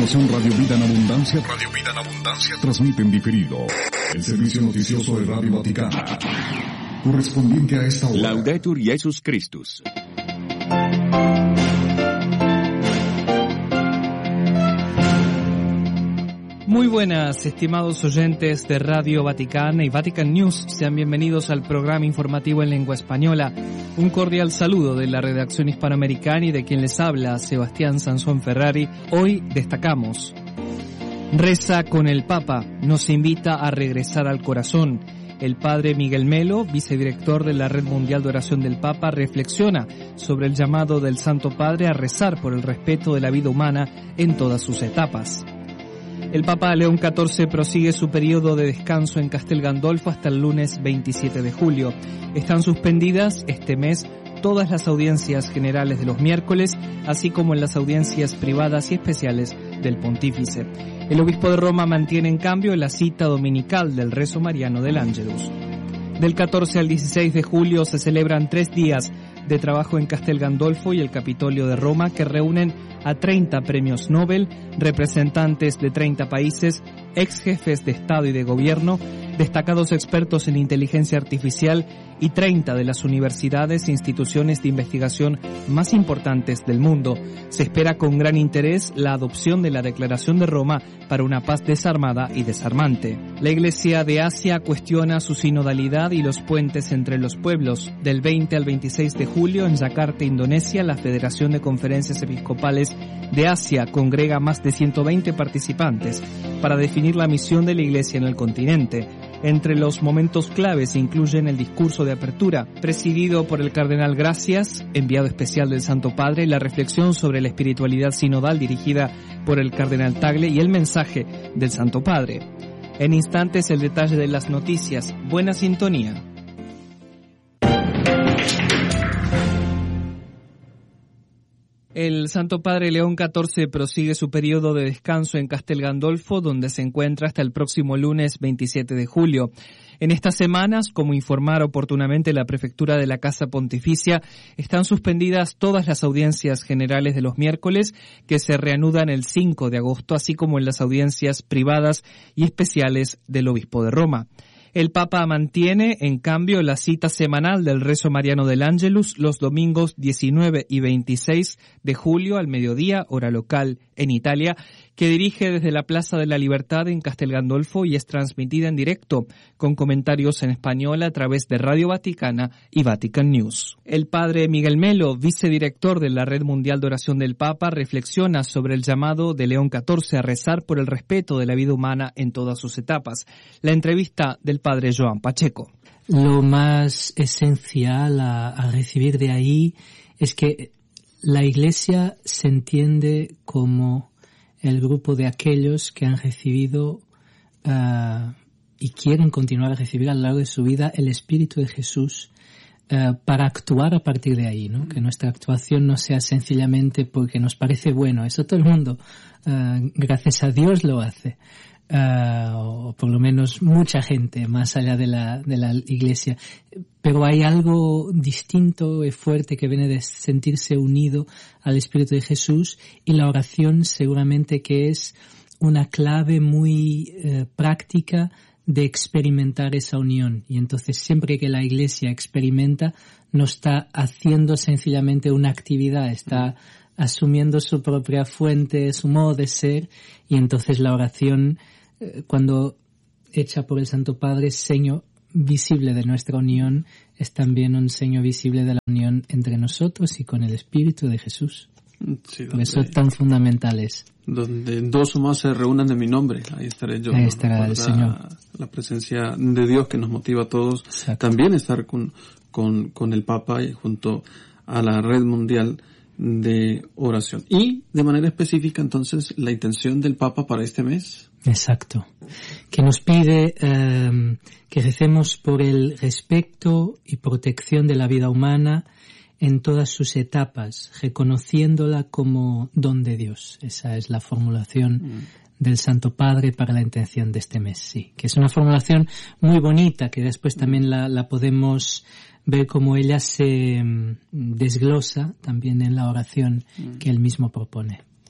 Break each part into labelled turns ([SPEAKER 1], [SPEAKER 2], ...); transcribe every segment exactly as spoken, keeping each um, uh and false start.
[SPEAKER 1] continuación Radio Vida en Abundancia. Radio Vida en Abundancia transmite en diferido el servicio noticioso de Radio Vaticana, correspondiente a esta hora.
[SPEAKER 2] Laudetur Jesus Christus.
[SPEAKER 3] Muy buenas, estimados oyentes de Radio Vaticana y Vatican News. Sean bienvenidos al programa informativo en lengua española. Un cordial saludo de la redacción hispanoamericana y de quien les habla, Sebastián Sansón Ferrari. Hoy destacamos: Reza con el Papa, nos invita a regresar al corazón. El padre Miguel Melo, vicedirector de la Red Mundial de Oración del Papa, reflexiona sobre el llamado del Santo Padre a rezar por el respeto de la vida humana en todas sus etapas. El Papa León catorce prosigue su periodo de descanso en Castel Gandolfo hasta el lunes veintisiete de julio. Están suspendidas este mes todas las audiencias generales de los miércoles, así como en las audiencias privadas y especiales del Pontífice. El obispo de Roma mantiene en cambio la cita dominical del rezo mariano del Ángelus. Del catorce al dieciséis de julio se celebran tres días de trabajo en Castel Gandolfo y el Capitolio de Roma, que reúnen a treinta premios Nobel, representantes de treinta países, ex jefes de Estado y de Gobierno, destacados expertos en inteligencia artificial y treinta de las universidades e instituciones de investigación más importantes del mundo. Se espera con gran interés la adopción de la Declaración de Roma para una paz desarmada y desarmante. La Iglesia de Asia cuestiona su sinodalidad y los puentes entre los pueblos. Del veinte al veintiséis de julio, en Yakarta, Indonesia, la Federación de Conferencias Episcopales de Asia congrega más de ciento veinte participantes para definir la misión de la Iglesia en el continente. Entre los momentos claves se incluyen el discurso de apertura, presidido por el cardenal Gracias, enviado especial del Santo Padre, la reflexión sobre la espiritualidad sinodal dirigida por el cardenal Tagle y el mensaje del Santo Padre. En instantes el detalle de las noticias. Buena sintonía. El Santo Padre León catorce prosigue su periodo de descanso en Castel Gandolfo, donde se encuentra hasta el próximo lunes veintisiete de julio. En estas semanas, como informar oportunamente la Prefectura de la Casa Pontificia, están suspendidas todas las audiencias generales de los miércoles, que se reanudan el cinco de agosto, así como en las audiencias privadas y especiales del Obispo de Roma. El Papa mantiene, en cambio, la cita semanal del rezo mariano del Ángelus los domingos diecinueve y veintiséis de julio al mediodía, hora local en Italia, que dirige desde la Plaza de la Libertad en Castel Gandolfo y es transmitida en directo con comentarios en español a través de Radio Vaticana y Vatican News. El padre Miguel Melo, vicedirector de la Red Mundial de Oración del Papa, reflexiona sobre el llamado de León catorce a rezar por el respeto de la vida humana en todas sus etapas. La entrevista del padre Joan Pacheco.
[SPEAKER 4] Lo más esencial a, a recibir de ahí es que la Iglesia se entiende como el grupo de aquellos que han recibido uh, y quieren continuar a recibir a lo largo de su vida el Espíritu de Jesús uh, para actuar a partir de ahí, ¿no? Que nuestra actuación no sea sencillamente porque nos parece bueno. Eso todo el mundo, uh, gracias a Dios, lo hace. Uh, o por lo menos mucha gente más allá de la, de la Iglesia. Pero hay algo distinto y fuerte que viene de sentirse unido al Espíritu de Jesús, y la oración seguramente que es una clave muy eh, práctica de experimentar esa unión. Y entonces siempre que la Iglesia experimenta, no está haciendo sencillamente una actividad, está asumiendo su propia fuente, su modo de ser, y entonces la oración, eh, cuando hecha por el Santo Padre, seño visible de nuestra unión, es también un seño visible de la unión entre nosotros y con el Espíritu de Jesús. Sí, por eso tan fundamental es.
[SPEAKER 5] Donde dos o más se reúnan en mi nombre, ahí estaré yo.
[SPEAKER 4] Ahí estará el Señor.
[SPEAKER 5] La presencia de Dios que nos motiva a todos. Exacto. También estar con, con, con el Papa y junto a la Red Mundial de Oración. Y de manera específica, entonces, la intención del Papa para este mes.
[SPEAKER 4] Exacto. Que nos pide eh, que recemos por el respeto y protección de la vida humana en todas sus etapas, reconociéndola como don de Dios. Esa es la formulación mm. del Santo Padre para la intención de este mes, sí. Que es una formulación muy bonita, que después también la, la podemos ver como ella se desglosa también en la oración mm. que él mismo propone.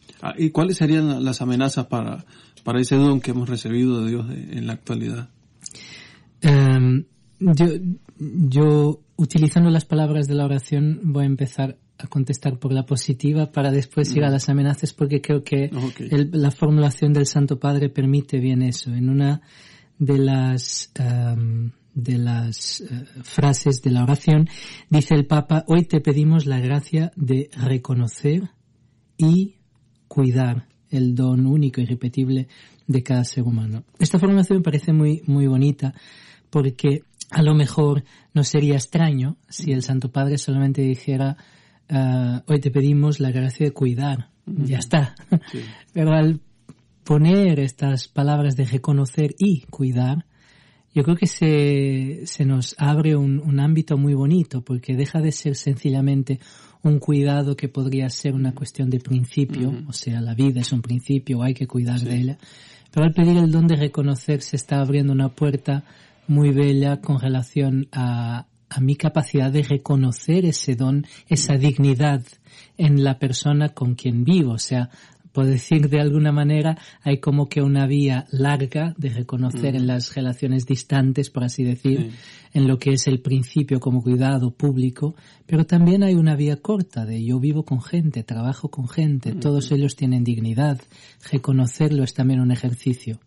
[SPEAKER 5] Ah, ¿y cuáles serían las amenazas para, para ese don que hemos recibido de Dios de, en la actualidad?
[SPEAKER 4] Um, yo, yo, utilizando las palabras de la oración, voy a empezar a contestar por la positiva para después ir a las amenazas, porque creo que okay. el, la formulación del Santo Padre permite bien eso. En una de las um, de las uh, frases de la oración dice el Papa: hoy te pedimos la gracia de reconocer y cuidar el don único y irrepetible de cada ser humano. Esta formulación me parece muy muy bonita, porque a lo mejor no sería extraño si el Santo Padre solamente dijera: Uh, hoy te pedimos la gracia de cuidar. Uh-huh. Ya está. Sí. Pero al poner estas palabras de reconocer y cuidar, yo creo que se, se nos abre un, un ámbito muy bonito, porque deja de ser sencillamente un cuidado que podría ser una cuestión de principio, uh-huh. o sea, la vida es un principio, hay que cuidar sí. de ella. Pero al pedir el don de reconocer se está abriendo una puerta muy bella con relación a a mi capacidad de reconocer ese don, esa dignidad en la persona con quien vivo. O sea, por decir de alguna manera, hay como que una vía larga de reconocer mm. en las relaciones distantes, por así decir, sí. en lo que es el principio como cuidado público, pero también hay una vía corta de yo vivo con gente, trabajo con gente, mm. todos ellos tienen dignidad. Reconocerlo es también un ejercicio.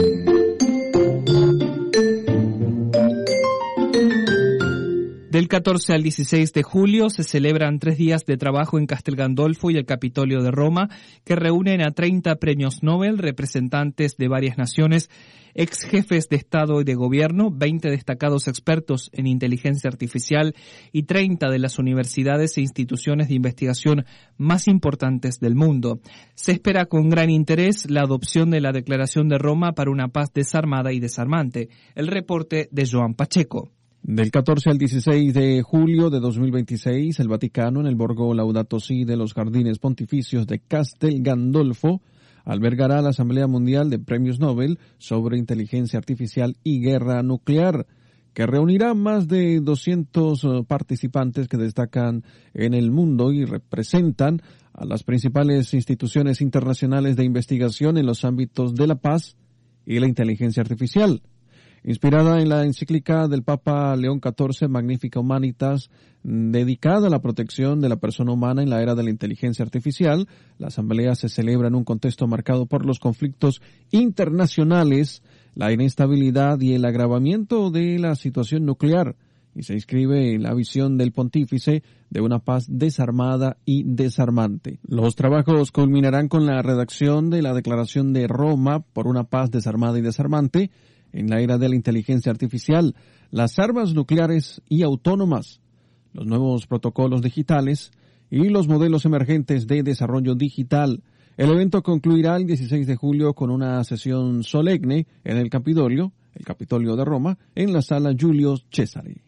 [SPEAKER 3] Del catorce al dieciséis de julio se celebran tres días de trabajo en Castel Gandolfo y el Capitolio de Roma, que reúnen a treinta premios Nobel, representantes de varias naciones, ex jefes de Estado y de Gobierno, veinte destacados expertos en inteligencia artificial y treinta de las universidades e instituciones de investigación más importantes del mundo. Se espera con gran interés la adopción de la Declaración de Roma para una paz desarmada y desarmante. El reporte de Joan Pacheco.
[SPEAKER 2] Del catorce al dieciséis de julio de dos mil veintiséis, el Vaticano, en el Borgo Laudato Si de los Jardines Pontificios de Castel Gandolfo, albergará la Asamblea Mundial de Premios Nobel sobre Inteligencia Artificial y Guerra Nuclear, que reunirá más de doscientos participantes que destacan en el mundo y representan a las principales instituciones internacionales de investigación en los ámbitos de la paz y la inteligencia artificial. Inspirada en la encíclica del Papa León catorce, Magnificat Humanitas, dedicada a la protección de la persona humana en la era de la inteligencia artificial, la asamblea se celebra en un contexto marcado por los conflictos internacionales, la inestabilidad y el agravamiento de la situación nuclear, y se inscribe en la visión del pontífice de una paz desarmada y desarmante. Los trabajos culminarán con la redacción de la Declaración de Roma por una paz desarmada y desarmante en la era de la inteligencia artificial, las armas nucleares y autónomas, los nuevos protocolos digitales y los modelos emergentes de desarrollo digital. El evento concluirá el dieciséis de julio con una sesión solemne en el Capitolio, el Capitolio de Roma, en la Sala Giulio Cesare.